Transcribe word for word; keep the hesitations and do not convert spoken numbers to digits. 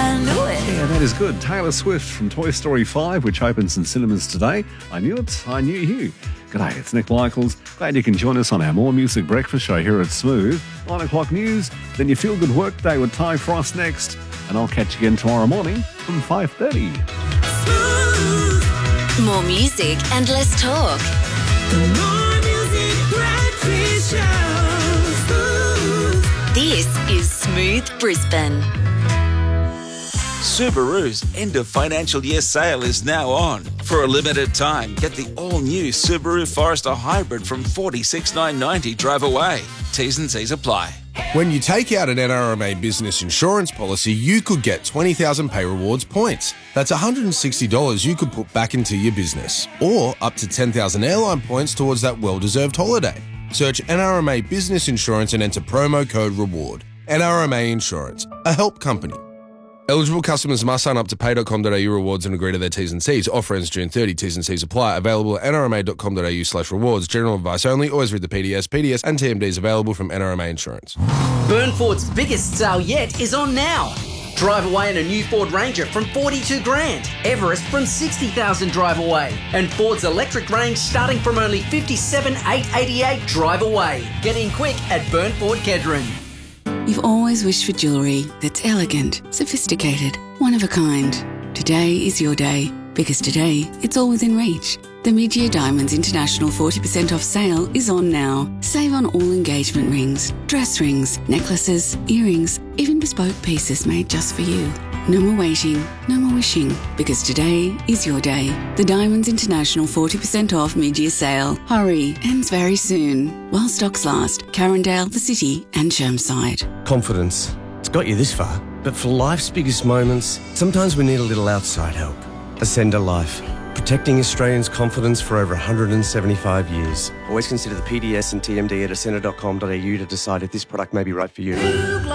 I knew it. Yeah, that is good. Taylor Swift from Toy Story five, which opens in cinemas today. I knew it. I knew you. G'day, it's Nick Michaels. Glad you can join us on our More Music Breakfast show here at Smooth. nine o'clock news, then your Feel Good Work Day with Ty Frost next. And I'll catch you again tomorrow morning from five thirty. More music and less talk. More Music Breakfast Show. This is Smooth Brisbane. Subaru's end of financial year sale is now on. For a limited time, get the all-new Subaru Forester Hybrid from forty-six thousand nine hundred ninety drive away. T's and C's apply. When you take out an N R M A business insurance policy, you could get twenty thousand Pay Rewards points. That's one hundred sixty dollars you could put back into your business. Or up to ten thousand airline points towards that well-deserved holiday. Search N R M A Business Insurance and enter promo code REWARD. N R M A Insurance, a help company. Eligible customers must sign up to pay dot com dot a u rewards and agree to their T's and C's. Offer ends June thirtieth. T's and C's apply. Available at n r m a dot com dot a u slash rewards. General advice only. Always read the P D S. P D S and T M Ds available from N R M A Insurance. Burnford's biggest sale yet is on now. Drive away in a new Ford Ranger from forty-two grand. Everest from sixty thousand drive away. And Ford's electric range starting from only fifty-seven thousand eight hundred eighty-eight drive away. Get in quick at Burnford Kedron. You've always wished for jewellery that's elegant, sophisticated, one of a kind. Today is your day, because today it's all within reach. The Mid-Year Diamonds International forty percent off sale is on now. Save on all engagement rings, dress rings, necklaces, earrings, even bespoke pieces made just for you. No more waiting, no more wishing, because today is your day. The Diamonds International forty percent off mid-year sale. Hurry, ends very soon. While stocks last. Carindale, the City and Chermside. Confidence. It's got you this far. But for life's biggest moments, sometimes we need a little outside help. Ascender Life. Protecting Australians' confidence for over one hundred seventy-five years. Always consider the P D S and T M D at ascender dot com dot a u to decide if this product may be right for you.